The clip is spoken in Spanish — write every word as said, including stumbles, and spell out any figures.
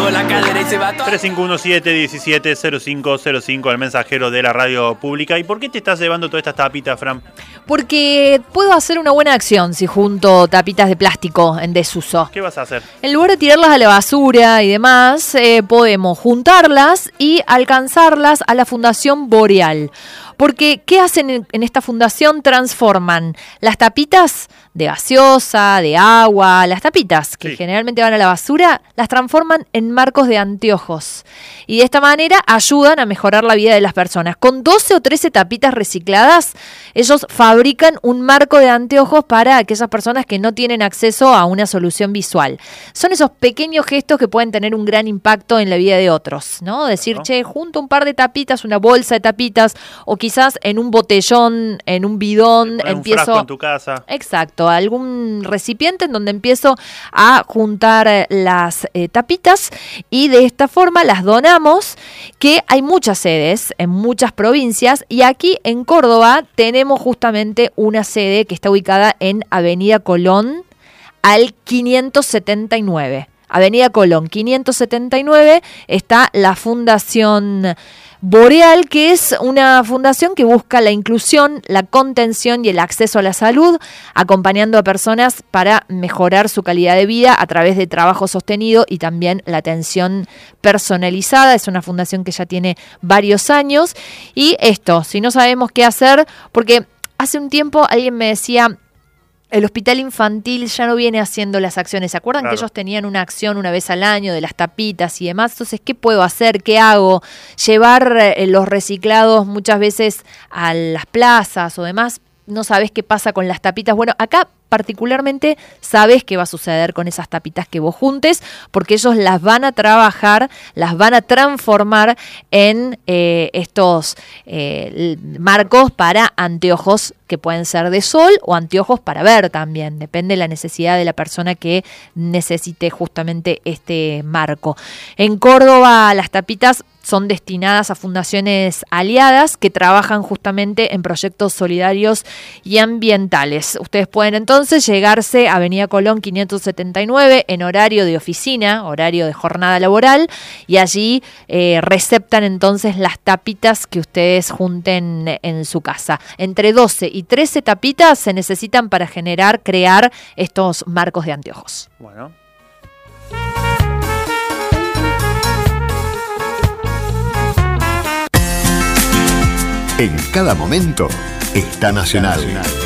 la cadera y se va todo. tres cinco uno siete, diecisiete, cero cinco cero cinco, el mensajero de la radio pública. ¿Y por qué te estás llevando todas estas tapitas, Fran? Porque puedo hacer una buena acción si junto tapitas de plástico en desuso. ¿Qué vas a hacer? En lugar de tirarlas a la basura y demás, eh, podemos juntarlas y alcanzarlas a la Fundación Boreal. Porque, ¿qué hacen en, en esta fundación? Transforman las tapitas de gaseosa, de agua, las tapitas que sí. generalmente van a la basura, las transforman en marcos de anteojos. Y de esta manera ayudan a mejorar la vida de las personas. Con doce o trece tapitas recicladas, ellos fabrican un marco de anteojos para aquellas personas que no tienen acceso a una solución visual. Son esos pequeños gestos que pueden tener un gran impacto en la vida de otros, ¿no? Decir, claro. che, junto un par de tapitas, una bolsa de tapitas, o quizás en un botellón, en un bidón, empiezo... un frasco en tu casa. Exacto, algún recipiente en donde empiezo a juntar las eh, tapitas y de esta forma las donamos, que hay muchas sedes en muchas provincias y aquí en Córdoba tenemos justamente una sede que está ubicada en Avenida Colón al quinientos setenta y nueve. Avenida Colón quinientos setenta y nueve está la Fundación Boreal, que es una fundación que busca la inclusión, la contención y el acceso a la salud, acompañando a personas para mejorar su calidad de vida a través de trabajo sostenido y también la atención personalizada. Es una fundación que ya tiene varios años. Y esto, si no sabemos qué hacer, porque hace un tiempo alguien me decía... El hospital infantil ya no viene haciendo las acciones. ¿Se acuerdan claro. que ellos tenían una acción una vez al año de las tapitas y demás? Entonces, ¿qué puedo hacer? ¿Qué hago? Llevar eh, los reciclados muchas veces a las plazas o demás. No sabés qué pasa con las tapitas. Bueno, acá particularmente sabés qué va a suceder con esas tapitas que vos juntes, porque ellos las van a trabajar, las van a transformar en eh, estos eh, marcos para anteojos que pueden ser de sol o anteojos para ver también, depende de la necesidad de la persona que necesite justamente este marco. En Córdoba las tapitas son destinadas a fundaciones aliadas que trabajan justamente en proyectos solidarios y ambientales. Ustedes pueden entonces llegarse a Avenida Colón quinientos setenta y nueve en horario de oficina, horario de jornada laboral, y allí eh, receptan entonces las tapitas que ustedes junten en su casa. Entre doce y trece tapitas se necesitan para generar, crear estos marcos de anteojos. Bueno. En cada momento está Nacional.